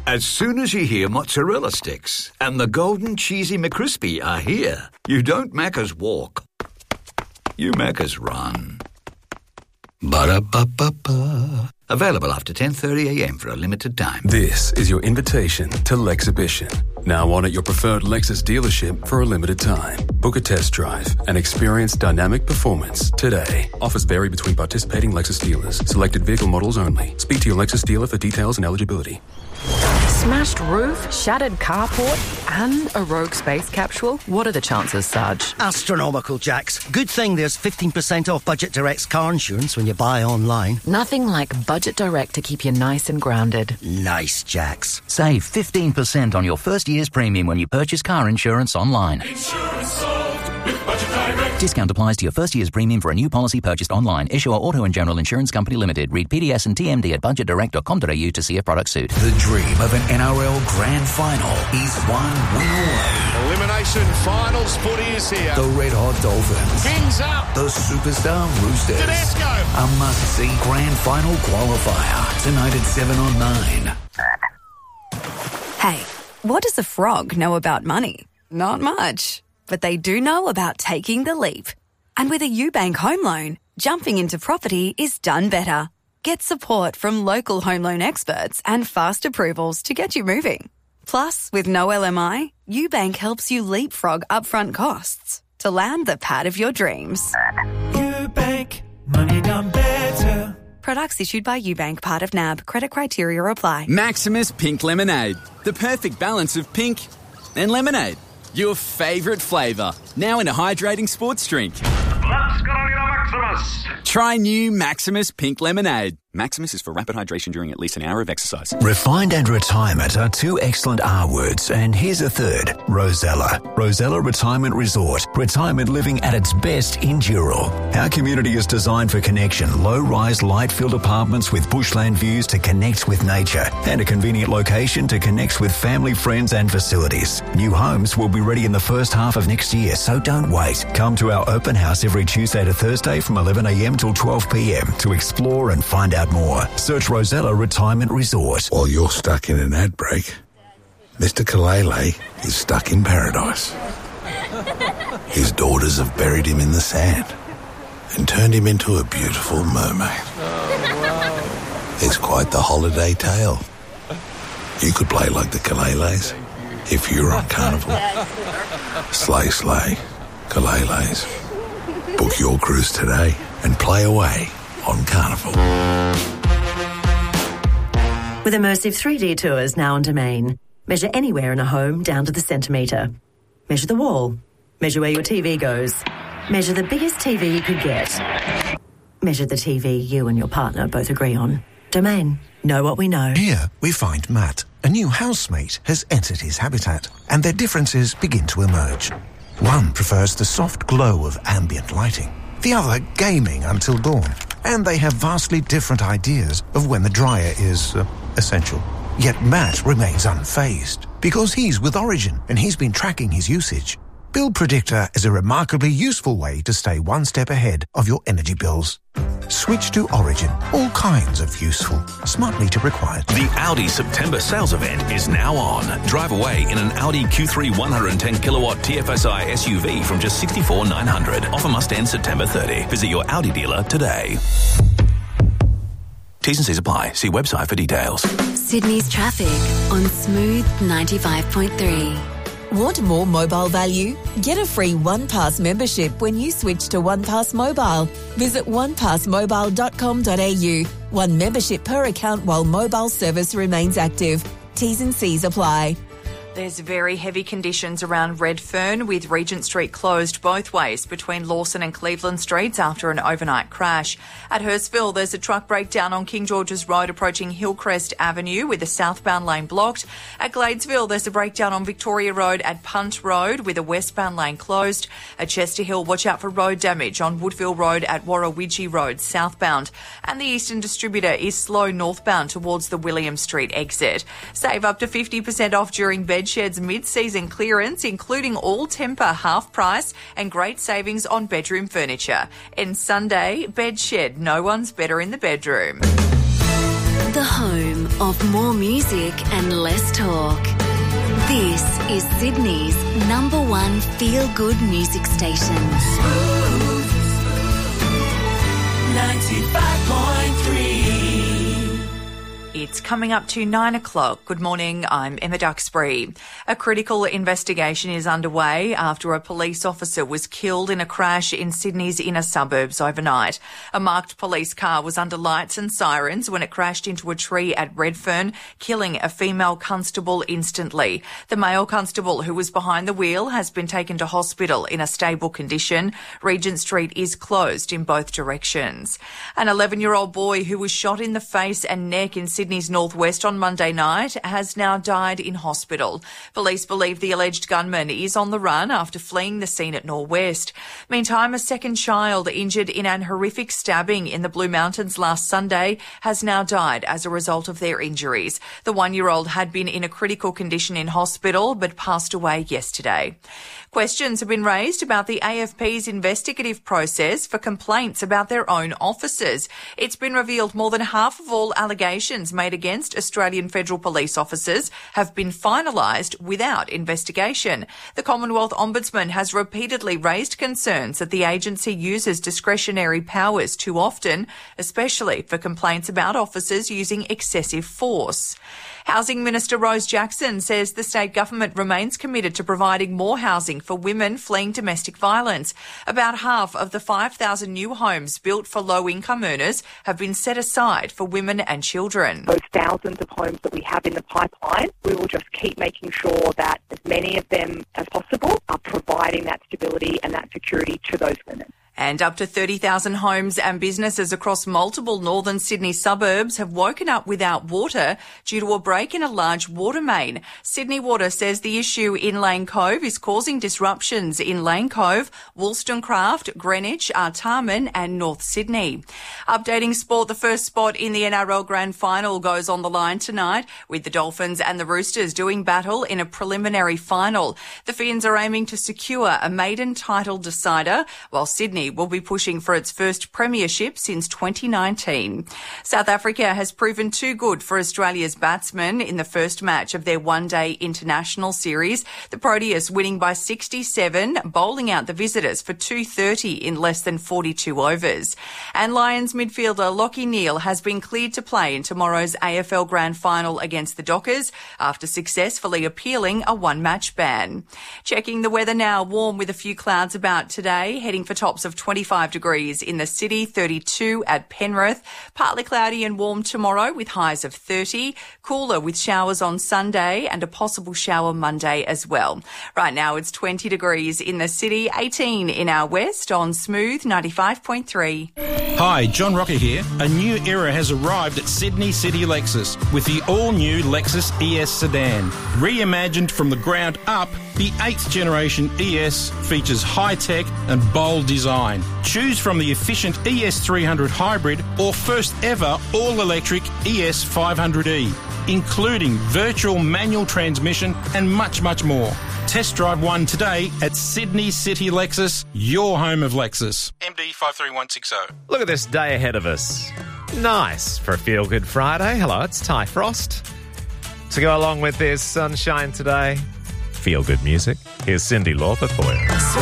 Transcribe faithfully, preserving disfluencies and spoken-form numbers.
As soon as you hear mozzarella sticks and the golden cheesy McCrispy are here, you don't Macca's walk. You Macca's run. Ba-da-ba-ba-ba. Available after ten thirty a m for a limited time. This is your invitation to Lexhibition. Now on at your preferred Lexus dealership for a limited time. Book a test drive and experience dynamic performance today. Offers vary between participating Lexus dealers. Selected vehicle models only. Speak to your Lexus dealer for details and eligibility. Smashed roof, shattered carport, and a rogue space capsule? What are the chances, Sarge? Astronomical, Jax. Good thing there's fifteen percent off Budget Direct's car insurance when you buy online. Nothing like Budget Direct to keep you nice and grounded. Nice, Jax. Save fifteen percent on your first year's premium when you purchase car insurance online. Insurance sold with Budget Direct. Discount applies to your first year's premium for a new policy purchased online. Issuer Auto and General Insurance Company Limited. Read P D S and T M D at budget direct dot com dot a u to see if products suit. The dream of an N R L Grand Final is one win away. Elimination Finals footy is here. The Red Hot Dolphins. Kings up. The Superstar Roosters. Tedesco. A must-see Grand Final qualifier. Tonight at seven on nine. Hey, what does a frog know about money? Not much. But they do know about taking the leap. And with a UBank home loan, jumping into property is done better. Get support from local home loan experts and fast approvals to get you moving. Plus, with no L M I, UBank helps you leapfrog upfront costs to land the pad of your dreams. UBank, money done better. Products issued by UBank, part of N A B. Credit criteria apply. Maximus Pink Lemonade. The perfect balance of pink and lemonade. Your favourite flavour. Now in a hydrating sports drink. Let's go to Maximus. Try new Maximus Pink Lemonade. Maximus is for rapid hydration during at least an hour of exercise. Refined and retirement are two excellent R words, and here's a third. Rosella. Rosella Retirement Resort. Retirement living at its best in Dural. Our community is designed for connection. Low-rise, light-filled apartments with bushland views to connect with nature, and a convenient location to connect with family, friends and facilities. New homes will be ready in the first half of next year, so don't wait. Come to our open house every Tuesday to Thursday from eleven a m till twelve p m to explore and find out more. Search Rosella Retirement Resort. While you're stuck in an ad break, Mister Kalele is stuck in paradise. His daughters have buried him in the sand and turned him into a beautiful mermaid. Oh, wow. It's quite the holiday tale. You could play like the Kaleles if you were on Carnival. Slay, slay, Kaleles. Book your cruise today and play away on Carnival. With immersive three D tours now on Domain. Measure anywhere in a home down to the centimetre. Measure the wall. Measure where your T V goes. Measure the biggest T V you could get. Measure the T V you and your partner both agree on. Domain. Know what we know. Here we find Matt. A new housemate has entered his habitat, and their differences begin to emerge. One prefers the soft glow of ambient lighting. The other gaming until dawn. And they have vastly different ideas of when the dryer is uh, essential. Yet Matt remains unfazed because he's with Origin and he's been tracking his usage. Bill Predictor is a remarkably useful way to stay one step ahead of your energy bills. Switch to Origin. All kinds of useful. Smart meter required. The Audi September sales event is now on. Drive away in an Audi Q three one hundred ten kilowatt T F S I S U V from just sixty-four thousand nine hundred dollars. Offer must end September thirtieth. Visit your Audi dealer today. T's and C's apply. See website for details. Sydney's traffic on Smooth ninety-five point three. Want more mobile value? Get a free OnePass membership when you switch to OnePass Mobile. Visit one pass mobile dot com dot a u. One membership per account while mobile service remains active. T's and C's apply. There's very heavy conditions around Redfern with Regent Street closed both ways between Lawson and Cleveland Streets after an overnight crash. At Hurstville, there's a truck breakdown on King George's Road approaching Hillcrest Avenue with a southbound lane blocked. At Gladesville, there's a breakdown on Victoria Road at Punt Road with a westbound lane closed. At Chester Hill, watch out for road damage on Woodville Road at Warrawidgee Road southbound. And the Eastern Distributor is slow northbound towards the William Street exit. Save up to fifty percent off during bed Shed's mid-season clearance, including all Temper half price and great savings on bedroom furniture. And Sunday, Bed Shed, no one's better in the bedroom. the home of more music and less talk. This is Sydney's number one feel-good music station. Smooth ninety-five point three. It's coming up to nine o'clock. Good morning, I'm Emma Duxbury. A critical investigation is underway after a police officer was killed in a crash in Sydney's inner suburbs overnight. A marked police car was under lights and sirens when it crashed into a tree at Redfern, killing a female constable instantly. The male constable who was behind the wheel has been taken to hospital in a stable condition. Regent Street is closed in both directions. An eleven-year-old boy who was shot in the face and neck in Sydney's northwest on Monday night has now died in hospital. Police believe the alleged gunman is on the run after fleeing the scene at Norwest. Meantime, a second child injured in an horrific stabbing in the Blue Mountains last Sunday has now died as a result of their injuries. The one-year-old had been in a critical condition in hospital but passed away yesterday. Questions have been raised about the A F P's investigative process for complaints about their own officers. It's been revealed more than half of all allegations made against Australian federal police officers have been finalised without investigation. The Commonwealth Ombudsman has repeatedly raised concerns that the agency uses discretionary powers too often, especially for complaints about officers using excessive force. Housing Minister Rose Jackson says the state government remains committed to providing more housing for women fleeing domestic violence. About half of the five thousand new homes built for low-income earners have been set aside for women and children. Those thousands of homes that we have in the pipeline, we will just keep making sure that as many of them as possible are providing that stability and that security to those women. And up to thirty thousand homes and businesses across multiple northern Sydney suburbs have woken up without water due to a break in a large water main. Sydney Water says the issue in Lane Cove is causing disruptions in Lane Cove, Wollstonecraft, Greenwich, Artarmon and North Sydney. Updating sport, the first spot in the N R L Grand Final goes on the line tonight, with the Dolphins and the Roosters doing battle in a preliminary final. The Finns are aiming to secure a maiden title decider, while Sydney will be pushing for its first premiership since twenty nineteen. South Africa has proven too good for Australia's batsmen in the first match of their one-day international series. The Proteas winning by sixty-seven, bowling out the visitors for two thirty in less than forty-two overs. And Lions midfielder Lachie Neale has been cleared to play in tomorrow's A F L Grand Final against the Dockers after successfully appealing a one-match ban. Checking the weather now, warm with a few clouds about today, heading for tops of twenty-five degrees in the city, thirty-two at Penrith. Partly cloudy and warm tomorrow with highs of thirty. Cooler with showers on Sunday and a possible shower Monday as well. Right now it's twenty degrees in the city, eighteen in our west on Smooth ninety-five point three. Hi, John Rocker here. A new era has arrived at Sydney City Lexus with the all-new Lexus E S sedan. Reimagined from the ground up, the eighth generation E S features high-tech and bold design. Choose from the efficient E S three hundred Hybrid or first ever all-electric E S five hundred E, including virtual manual transmission and much, much more. Test drive one today at Sydney City Lexus, your home of Lexus. M D five three one six zero. Look at this day ahead of us. Nice for a feel-good Friday. Hello, it's Ty Frost. To go along with this sunshine today, feel-good music. Here's Cyndi Lauper for you.